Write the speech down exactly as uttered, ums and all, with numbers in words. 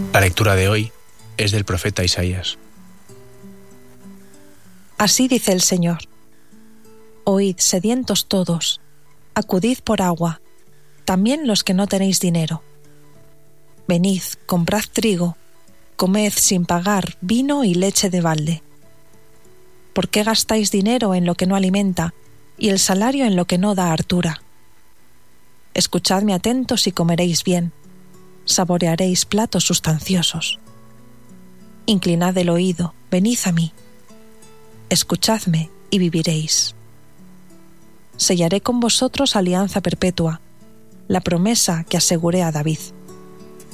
La lectura de hoy es del profeta Isaías. Así dice el Señor: Oíd, sedientos todos, acudid por agua, también los que no tenéis dinero. Venid, comprad trigo, comed sin pagar vino y leche de balde. ¿Por qué gastáis dinero en lo que no alimenta y el salario en lo que no da hartura? Escuchadme atentos y comeréis bien, saborearéis platos sustanciosos. Inclinad el oído, venid a mí. Escuchadme y viviréis. Sellaré con vosotros alianza perpetua, la promesa que aseguré a David.